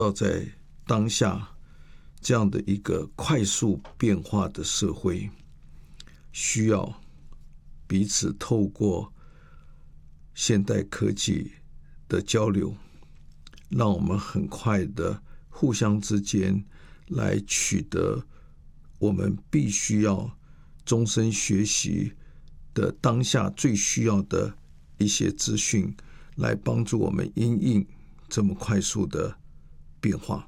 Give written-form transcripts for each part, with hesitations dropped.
要在当下这样的一个快速变化的社会，需要彼此透过现代科技的交流，让我们很快的互相之间来取得我们必须要终身学习的当下最需要的一些资讯，来帮助我们因应这么快速的变化。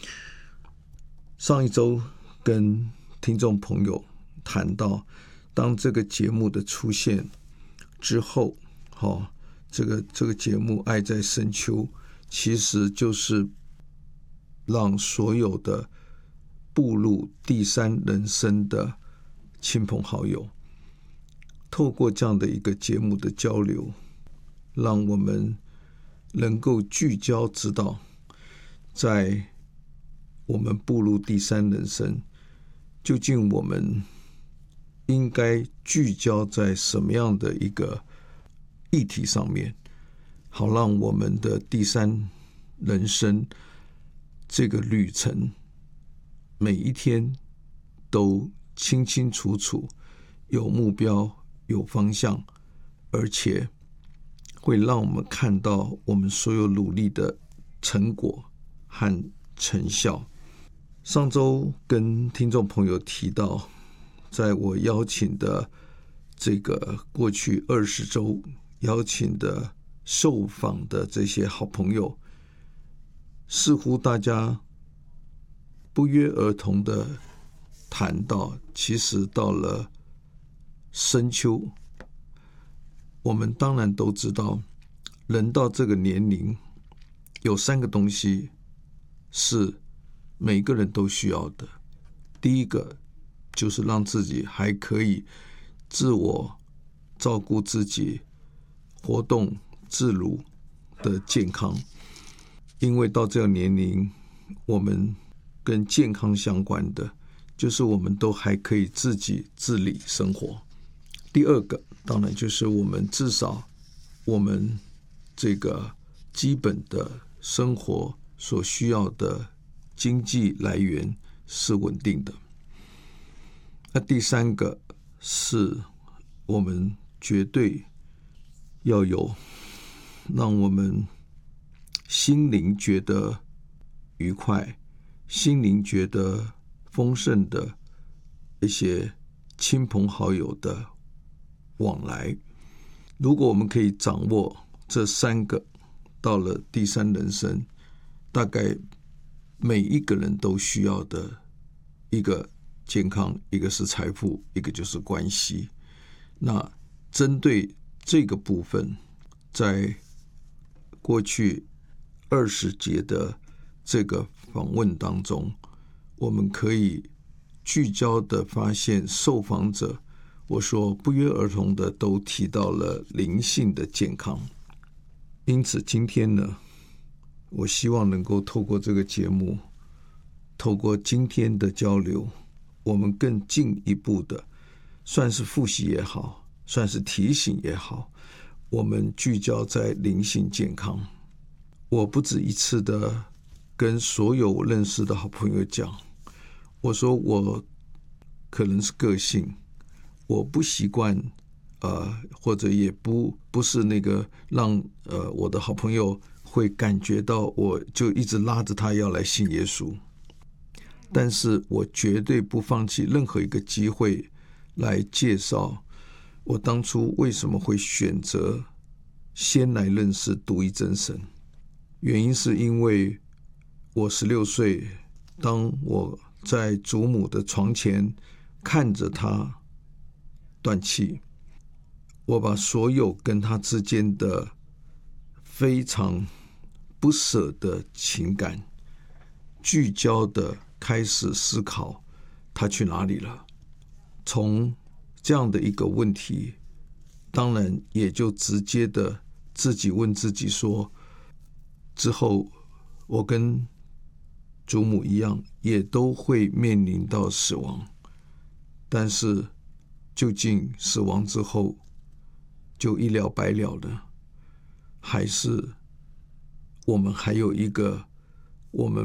上一周跟听众朋友谈到，当这个节目的出现之后，这个节目《爱在深秋》其实就是让所有的步入第三人生的亲朋好友，透过这样的一个节目的交流，让我们能够聚焦知道，在我们步入第三人生，究竟我们应该聚焦在什么样的一个议题上面，好让我们的第三人生这个旅程每一天都清清楚楚，有目标，有方向，而且会让我们看到我们所有努力的成果和成效。上周跟听众朋友提到，在我邀请的这个过去20周邀请的受访的这些好朋友，似乎大家不约而同的谈到，其实到了深秋，我们当然都知道，人到这个年龄有3个东西是每个人都需要的。第一个就是让自己还可以自我照顾自己，活动自如的健康，因为到这个年龄，我们跟健康相关的就是我们都还可以自己自理生活。第二个当然就是我们至少我们这个基本的生活所需要的经济来源是稳定的。那第3个是我们绝对要有让我们心灵觉得愉快，心灵觉得丰盛的一些亲朋好友的往来。如果我们可以掌握这3个，到了第三人生，大概每一个人都需要的一个健康，一个是财富，一个就是关系。那针对这个部分，在过去20节的这个访问当中，我们可以聚焦的发现，受访者我说不约而同的都提到了灵性的健康。因此今天呢，我希望能够透过这个节目，透过今天的交流，我们更进一步的，算是复习也好，算是提醒也好，我们聚焦在灵性健康。我不止一次的跟所有我认识的好朋友讲，我说我可能是个性，我不习惯或者也不是那个让我的好朋友会感觉到我就一直拉着他要来信耶稣，但是我绝对不放弃任何一个机会来介绍我当初为什么会选择先来认识独一真神。原因是因为我16岁，当我在祖母的床前看着他断气，我把所有跟他之间的非常不舍的情感聚焦的开始思考他去哪里了。从这样的一个问题，当然也就直接的自己问自己说，之后我跟祖母一样也都会面临到死亡，但是究竟死亡之后就一了百了呢，还是我们还有一个我们